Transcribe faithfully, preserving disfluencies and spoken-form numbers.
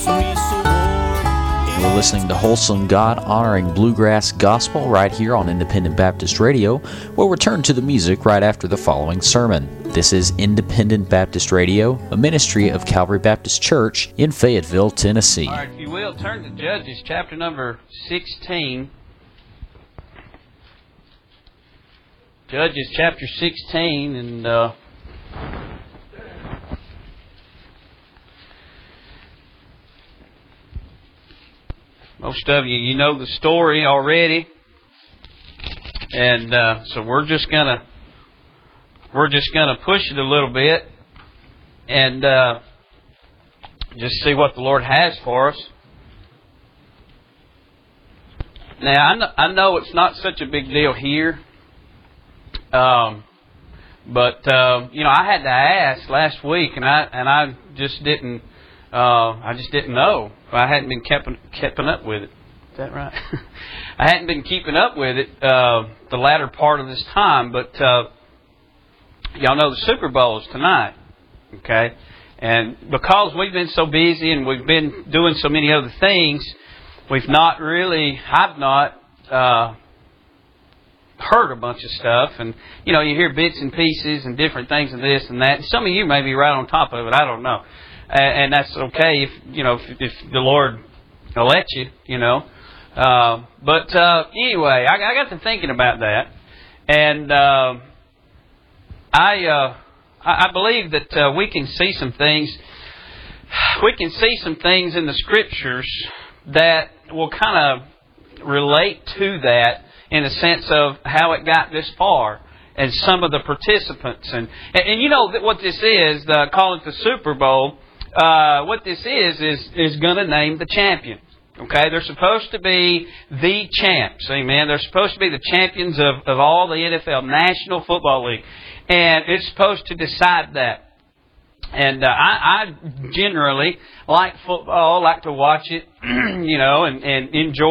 We're listening to Wholesome God-honoring bluegrass gospel right here on Independent Baptist Radio. We'll return to the music right after the following sermon. This is Independent Baptist Radio, a ministry of Calvary Baptist Church in Fayetteville, Tennessee. All right, if you will, turn to Judges chapter number sixteen. Judges chapter sixteen, and uh, most of you, you know the story already, and uh, so we're just gonna we're just gonna push it a little bit and uh, just see what the Lord has for us. Now, I know, I know it's not such a big deal here, um, but uh, you know, I had to ask last week, and I and I just didn't. Uh, I just didn't know. I hadn't been keeping keeping up with it. Is that right? I hadn't been keeping up with it uh, the latter part of this time. But uh, y'all know the Super Bowl is tonight, okay? And because we've been so busy and we've been doing so many other things, we've not really. I've not uh, heard a bunch of stuff, and you know, you hear bits and pieces and different things and this and that. And some of you may be right on top of it. I don't know. And that's okay if you know if, if the Lord will let you, you know. Uh, but uh, anyway, I, I got to thinking about that, and uh, I uh, I believe that uh, we can see some things. We can see some things in the Scriptures that will kind of relate to that in the sense of how it got this far. And some of the participants, and and, and you know what this is, the, call it the Super Bowl. Uh, what this is, is, is going to name the champions. Okay? They're supposed to be the champs. Amen? They're supposed to be the champions of, of all the N F L, National Football League. And it's supposed to decide that. And uh, I, I generally like football, like to watch it, you know, and, and enjoy